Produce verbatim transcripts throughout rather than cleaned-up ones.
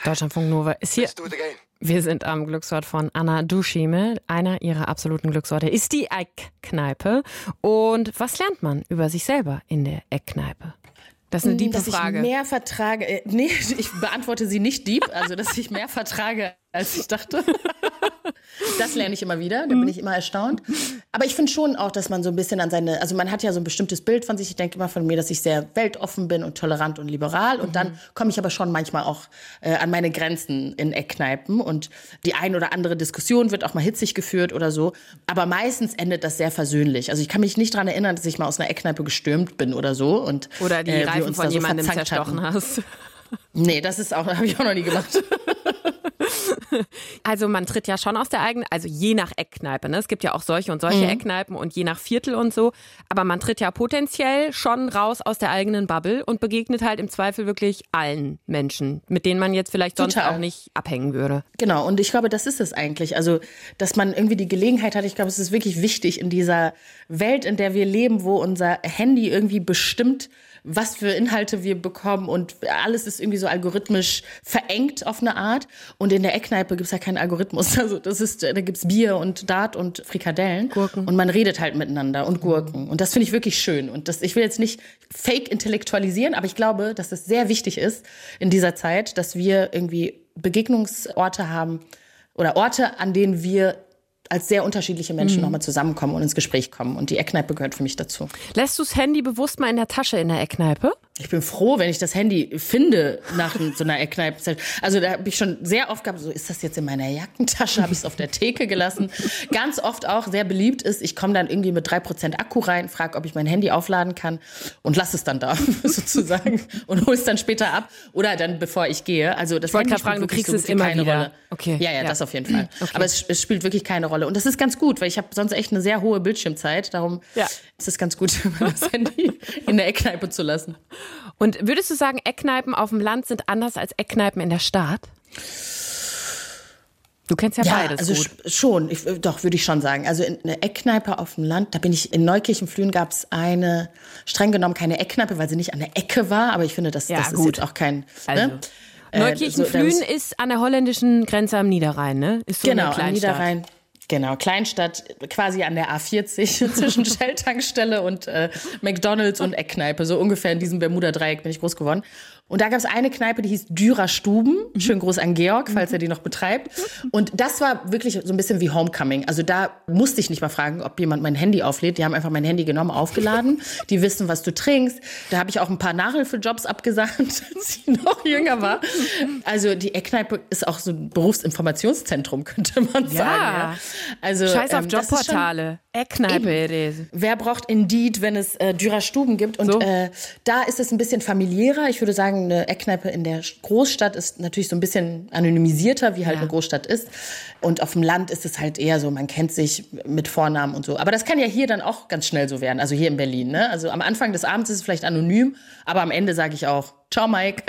Deutschlandfunk Nova ist hier. Wir sind am Glücksort von Anna Duschime. Einer ihrer absoluten Glücksorte ist die Eckkneipe. Und was lernt man über sich selber in der Eckkneipe? Das ist eine tiefe dass Frage. Dass ich mehr vertrage. Äh, nee, ich beantworte sie nicht deep. Also, dass ich mehr vertrage, als ich dachte. Das lerne ich immer wieder. Da bin ich immer erstaunt. Aber ich finde schon auch, dass man so ein bisschen an seine, also man hat ja so ein bestimmtes Bild von sich. Ich denke immer von mir, dass ich sehr weltoffen bin und tolerant und liberal. Und dann komme ich aber schon manchmal auch äh, an meine Grenzen in Eckkneipen. Und die ein oder andere Diskussion wird auch mal hitzig geführt oder so. Aber meistens endet das sehr versöhnlich. Also ich kann mich nicht daran erinnern, dass ich mal aus einer Eckkneipe gestürmt bin oder so. Und, oder die äh, Reifen von so jemandem zerstochen hatten. hast. Nee, das ist auch, habe ich auch noch nie gemacht. Also man tritt ja schon aus der eigenen, also je nach Eckkneipe, ne? Es gibt ja auch solche und solche mhm. Eckkneipen und je nach Viertel und so, aber man tritt ja potenziell schon raus aus der eigenen Bubble und begegnet halt im Zweifel wirklich allen Menschen, mit denen man jetzt vielleicht sonst Total. auch nicht abhängen würde. Genau, und ich glaube, das ist es eigentlich, also dass man irgendwie die Gelegenheit hat, ich glaube, es ist wirklich wichtig in dieser Welt, in der wir leben, wo unser Handy irgendwie bestimmt, was für Inhalte wir bekommen und alles ist irgendwie so algorithmisch verengt auf eine Art. Und in der Eckkneipe gibt's ja keinen Algorithmus. Also das ist, da gibt's Bier und Dart und Frikadellen. Gurken. Und man redet halt miteinander und Gurken. Und das finde ich wirklich schön. Und das, ich will jetzt nicht fake intellektualisieren, aber ich glaube, dass es sehr wichtig ist in dieser Zeit, dass wir irgendwie Begegnungsorte haben oder Orte, an denen wir als sehr unterschiedliche Menschen mhm. nochmal zusammenkommen und ins Gespräch kommen. Und die Eckkneipe gehört für mich dazu. Lässt du das Handy bewusst mal in der Tasche in der Eckkneipe? Ich bin froh, wenn ich das Handy finde nach so einer Eckkneipe. Also da habe ich schon sehr oft gehabt, so ist das jetzt in meiner Jackentasche, habe ich es auf der Theke gelassen. Ganz oft auch sehr beliebt ist, ich komme dann irgendwie mit drei Prozent Akku rein, frage, ob ich mein Handy aufladen kann und lasse es dann da sozusagen und hole es dann später ab oder dann bevor ich gehe. Also das ich wollte gerade fragen, du kriegst so es immer wieder. Rolle. Okay. Ja, ja, ja, das auf jeden Fall. Okay. Aber es, es spielt wirklich keine Rolle. Und das ist ganz gut, weil ich habe sonst echt eine sehr hohe Bildschirmzeit. Darum ja. ist es ganz gut, das Handy in der Eckkneipe zu lassen. Und würdest du sagen, Eckkneipen auf dem Land sind anders als Eckkneipen in der Stadt? Du kennst ja, ja beides also gut. Sch- schon, ich, doch, würde ich schon sagen. Also in einer Eckkneipe auf dem Land, da bin ich, in Neukirchen-Flühen gab es eine, streng genommen keine Eckkneipe, weil sie nicht an der Ecke war, aber ich finde, das, ja, das ist gut. jetzt auch kein... Also. Ne? Neukirchen-Flühen so, ist an der holländischen Grenze am Niederrhein, ne? Ist so genau, eine Kleinstadt. Am Niederrhein. Genau, Kleinstadt, quasi an der A vierzig zwischen Shell-Tankstelle und äh, McDonald's und Eckkneipe. So ungefähr in diesem Bermuda-Dreieck bin ich groß geworden. Und da gab es eine Kneipe, die hieß Dürer Stuben. Schönen Gruß an Georg, falls er die noch betreibt. Und das war wirklich so ein bisschen wie Homecoming. Also da musste ich nicht mal fragen, ob jemand mein Handy auflädt. Die haben einfach mein Handy genommen, aufgeladen. Die wissen, was du trinkst. Da habe ich auch ein paar Nachhilfejobs abgesagt, als ich noch jünger war. Also die Eckkneipe ist auch so ein Berufsinformationszentrum, könnte man sagen. Ja. Also, Scheiß auf ähm, Jobportale. Eckkneipe. Wer braucht Indeed, wenn es äh, Dürer Stuben gibt? Und so. äh, da ist es ein bisschen familiärer. Ich würde sagen, eine Eckkneipe in der Großstadt ist natürlich so ein bisschen anonymisierter, wie halt ja. eine Großstadt ist. Und auf dem Land ist es halt eher so, man kennt sich mit Vornamen und so. Aber das kann ja hier dann auch ganz schnell so werden, also hier in Berlin. Ne? Also am Anfang des Abends ist es vielleicht anonym, aber am Ende sage ich auch, ciao Mike.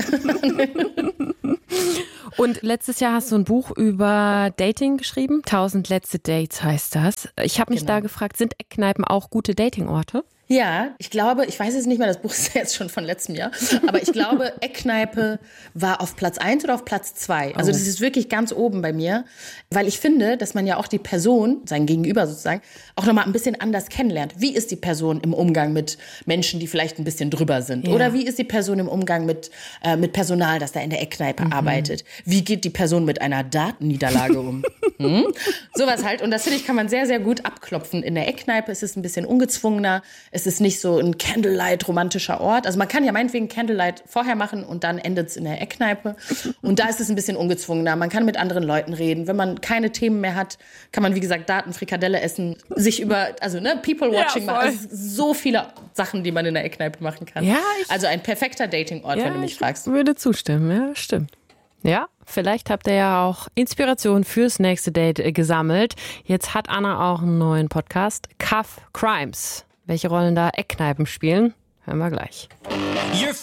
Und letztes Jahr hast du ein Buch über Dating geschrieben. Tausend letzte Dates heißt das. Ich habe mich genau. da gefragt, sind Eckkneipen auch gute Datingorte? Ja, ich glaube, ich weiß es nicht mehr, das Buch ist ja jetzt schon von letztem Jahr, aber ich glaube, Eckkneipe war auf Platz eins oder auf Platz zwei. Also das ist wirklich ganz oben bei mir, weil ich finde, dass man ja auch die Person, sein Gegenüber sozusagen, auch nochmal ein bisschen anders kennenlernt. Wie ist die Person im Umgang mit Menschen, die vielleicht ein bisschen drüber sind? Ja. Oder wie ist die Person im Umgang mit, äh, mit Personal, das da in der Eckkneipe mhm. arbeitet? Wie geht die Person mit einer Datenniederlage um? hm? Sowas halt. Und das, finde ich, kann man sehr, sehr gut abklopfen. In der Eckkneipe ist es ein bisschen ungezwungener. Es ist nicht so ein Candlelight-romantischer Ort. Also man kann ja meinetwegen Candlelight vorher machen und dann endet es in der Eckkneipe. Und da ist es ein bisschen ungezwungener. Man kann mit anderen Leuten reden. Wenn man keine Themen mehr hat, kann man, wie gesagt, Daten, Frikadelle essen, sich über, also ne, People-Watching ja, machen. Also so viele Sachen, die man in der Eckkneipe machen kann. Ja, ich, also ein perfekter Dating-Ort, ja, wenn du mich fragst. Ich würde zustimmen, ja, stimmt. Ja, vielleicht habt ihr ja auch Inspiration fürs nächste Date gesammelt. Jetzt hat Anna auch einen neuen Podcast, Cuff Crimes. Welche Rollen da Eckkneipen spielen, hören wir gleich. You're